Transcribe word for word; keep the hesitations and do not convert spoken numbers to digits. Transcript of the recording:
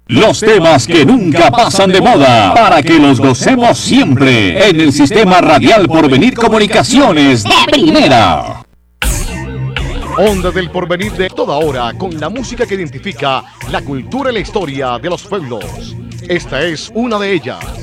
Los temas que nunca pasan de moda, para que los gocemos siempre, en el Sistema Radial Porvenir Comunicaciones de Primera. Onda del Porvenir de toda hora, con la música que identifica la cultura y la historia de los pueblos. Esta es una de ellas.